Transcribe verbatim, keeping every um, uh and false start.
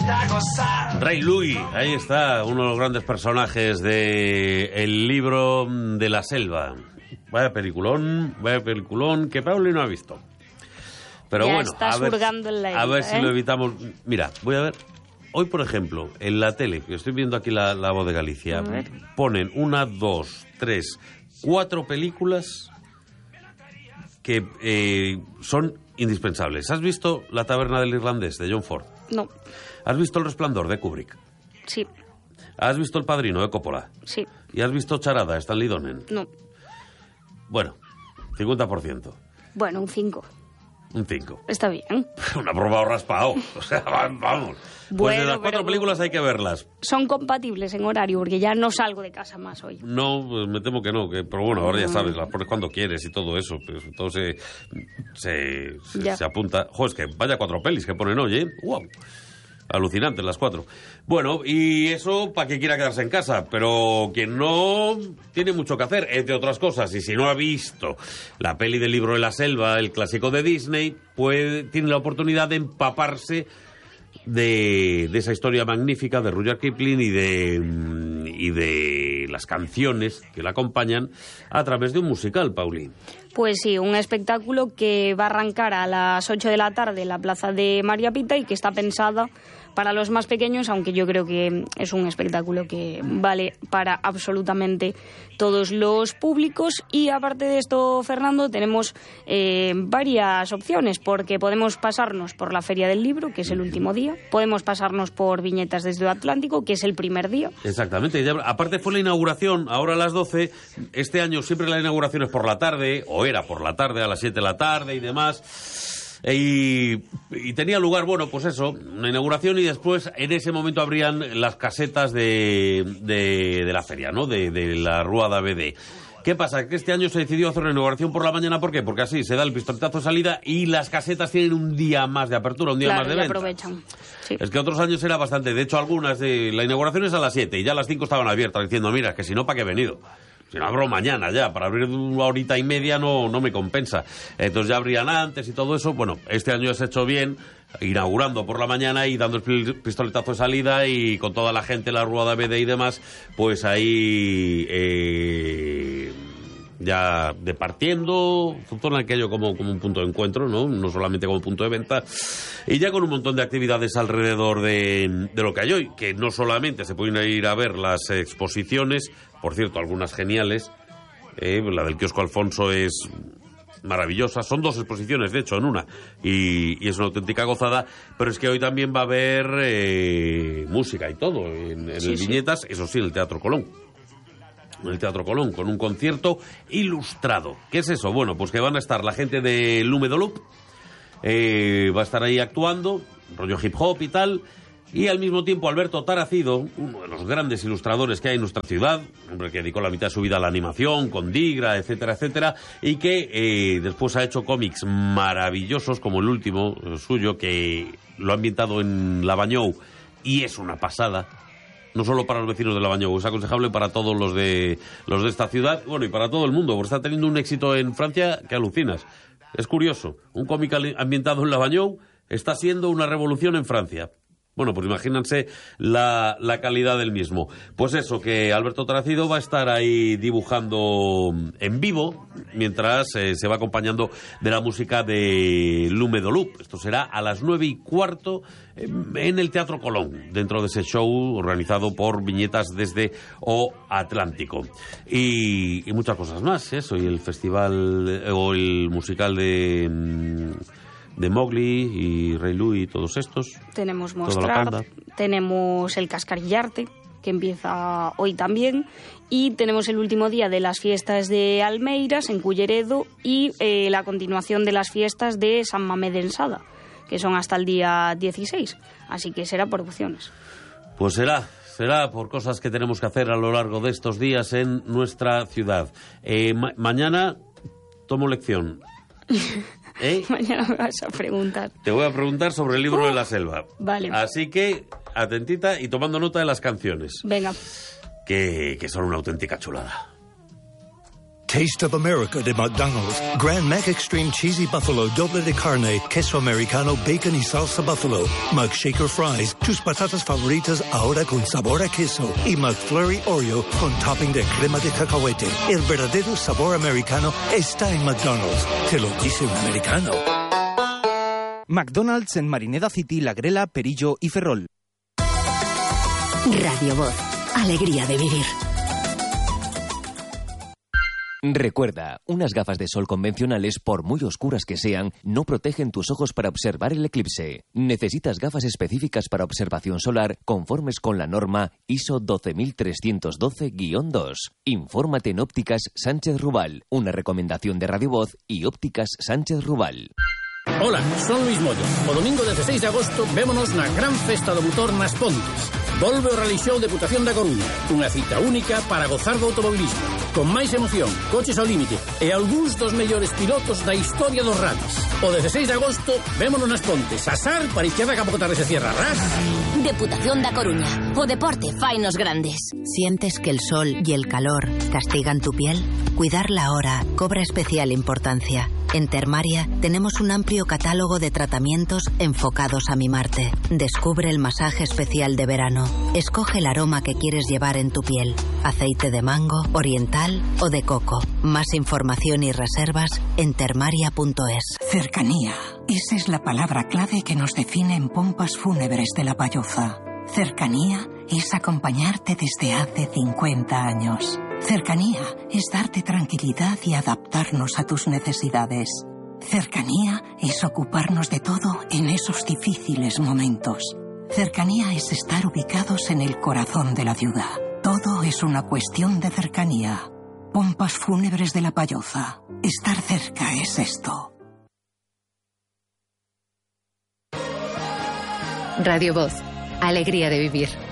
Ray Louis, ahí está, uno de los grandes personajes de El libro de la selva. Vaya peliculón, vaya peliculón que Pauli no ha visto. Pero ya bueno, está a ver, en la a ver ¿eh? si lo evitamos. Mira, voy a ver. Hoy, por ejemplo, en la tele, que estoy viendo aquí la, la Voz de Galicia, ponen una, dos, tres, cuatro películas que eh, son indispensables. ¿Has visto La taberna del irlandés, de John Ford? No. ¿Has visto El resplandor, de Kubrick? Sí. ¿Has visto El padrino, de Coppola? Sí. ¿Y has visto Charada, de Stanley Donen? No. Bueno, cincuenta por ciento. Bueno, un cinco. Un cinco. Está bien. Un aprobado raspado. O sea, vamos. Pues Bueno, de las cuatro pero películas hay que verlas. Son compatibles en horario, porque ya no salgo de casa más hoy. No, pues me temo que no. Que, pero bueno, ahora ya sabes, las pones cuando quieres y todo eso. Pues todo se, se, se, se apunta. Joder, es que vaya cuatro pelis que ponen hoy, ¿eh? ¡Wow! Alucinantes las cuatro. Bueno, y eso para quien quiera quedarse en casa, pero quien no tiene mucho que hacer, entre otras cosas. Y si no ha visto la peli del libro de la selva, el clásico de Disney, pues tiene la oportunidad de empaparse de, de esa historia magnífica de Rudyard Kipling y de, y de las canciones que la acompañan a través de un musical, Paulín. Pues sí, un espectáculo que va a arrancar a las ocho de la tarde en la plaza de María Pita y que está pensada para los más pequeños, aunque yo creo que es un espectáculo que vale para absolutamente todos los públicos. Y aparte de esto, Fernando, tenemos eh, varias opciones, porque podemos pasarnos por la Feria del Libro, que es el último día, podemos pasarnos por Viñetas desde el Atlántico, que es el primer día. Exactamente, ya, aparte fue la inauguración, ahora a las doce, este año siempre la inauguración es por la tarde, o era por la tarde, a las siete de la tarde y demás. Y, y tenía lugar, bueno, pues eso, una inauguración y después en ese momento abrían las casetas de, de, de la feria, ¿no? De, de la Rúa de A B D. ¿Qué pasa? Que este año se decidió hacer una inauguración por la mañana, ¿por qué? Porque así se da el pistoletazo de salida y las casetas tienen un día más de apertura, un día claro, más de venta. Aprovechan. Sí. Es que otros años era bastante, de hecho algunas de la inauguración es a las siete y ya a las cinco estaban abiertas diciendo, mira, es que si no, ¿para qué he venido? Si no abro mañana ya, para abrir una horita y media no, no me compensa. Entonces ya abrían antes y todo eso. Bueno, este año se ha hecho bien, inaugurando por la mañana y dando el pistoletazo de salida y con toda la gente, la Rúa de A B D y demás, pues ahí eh, ya departiendo, funciona aquello como, como un punto de encuentro, ¿no? No solamente como punto de venta, y ya con un montón de actividades alrededor de, de lo que hay hoy, que no solamente se pueden ir a ver las exposiciones, por cierto, algunas geniales, eh, la del kiosco Alfonso es maravillosa, son dos exposiciones de hecho en una y, y es una auténtica gozada, pero es que hoy también va a haber eh, música y todo en, en sí, el Viñetas, sí. Eso sí, en el Teatro Colón. En el Teatro Colón, con un concierto ilustrado. ¿Qué es eso? Bueno, pues que van a estar la gente de Lume do Loop, eh, va a estar ahí actuando, rollo hip hop y tal. Y al mismo tiempo Alberto Taracido, uno de los grandes ilustradores que hay en nuestra ciudad, hombre que dedicó la mitad de su vida a la animación, con Digra, etcétera, etcétera, y que eh, después ha hecho cómics maravillosos, como el último el suyo, que lo ha ambientado en Lavanyou, y es una pasada. No solo para los vecinos de Lavanyou, es aconsejable para todos los de los de esta ciudad, bueno, y para todo el mundo, porque está teniendo un éxito en Francia que alucinas. Es curioso, un cómic ambientado en Lavanyou está siendo una revolución en Francia. Bueno, pues imagínense la, la calidad del mismo. Pues eso, que Alberto Taracido va a estar ahí dibujando en vivo, mientras eh, se va acompañando de la música de Lume do Loop. Esto será a las nueve y cuarto en el Teatro Colón, dentro de ese show organizado por Viñetas desde O Atlántico. Y, y muchas cosas más, eso, y el festival, o el musical de... de Mowgli y Ray Louis y todos estos. Tenemos Mostrar, tenemos el Cascarillarte, que empieza hoy también, y tenemos el último día de las fiestas de Almeiras, en Culleredo, y eh, la continuación de las fiestas de San Mamés de Ensada, que son hasta el día dieciséis, así que será por opciones. Pues será, será por cosas que tenemos que hacer a lo largo de estos días en nuestra ciudad. Eh, ma- mañana tomo lección. ¿Eh? Mañana me vas a preguntar. Te voy a preguntar sobre el libro uh, de la selva. Vale. Así que, atentita y tomando nota de las canciones. Venga. Que, que son una auténtica chulada. Taste of America de McDonald's. Grand Mac Extreme Cheesy Buffalo, doble de carne, queso americano, bacon y salsa buffalo. McShaker Fries, tus patatas favoritas ahora con sabor a queso. Y McFlurry Oreo con topping de crema de cacahuete. El verdadero sabor americano está en McDonald's. Te lo dice un americano. McDonald's en Marineda City, La Grela, Perillo y Ferrol. Radio Voz. Alegría de vivir. Recuerda, unas gafas de sol convencionales, por muy oscuras que sean, no protegen tus ojos para observar el eclipse. Necesitas gafas específicas para observación solar conformes con la norma I S O doce mil trescientos doce guión dos. Infórmate en Ópticas Sánchez Rubal, una recomendación de Radio Voz y Ópticas Sánchez Rubal. Hola, son Luis Moyo. O domingo dezasseis de agosto vémonos na gran festa do motor nas Pontes. Volve o Rally Show Deputación da Coruña, unha cita única para gozar do automobilismo, con máis emoción, coches ao límite e algúns dos mellores pilotos da historia dos rallies. O dezasseis de agosto vémonos nas Pontes, a sal para izquierda que a pouco tarde se cierra, ras. Deputación da Coruña, o deporte fainos grandes. ¿Sientes que el sol y el calor castigan tu piel? Cuidarla ahora cobra especial importancia. En Termaria tenemos un amplio catálogo de tratamientos enfocados a mimarte. Descubre el masaje especial de verano. Escoge el aroma que quieres llevar en tu piel. Aceite de mango, oriental o de coco. Más información y reservas en termaria punto es. Cercanía. Esa es la palabra clave que nos define en Pompas Fúnebres de La Palloza. Cercanía es acompañarte desde hace cincuenta años. Cercanía es darte tranquilidad y adaptarnos a tus necesidades. Cercanía es ocuparnos de todo en esos difíciles momentos. Cercanía es estar ubicados en el corazón de la ciudad. Todo es una cuestión de cercanía. Pompas Fúnebres de La Palloza. Estar cerca es esto. Radio Voz. Alegría de vivir.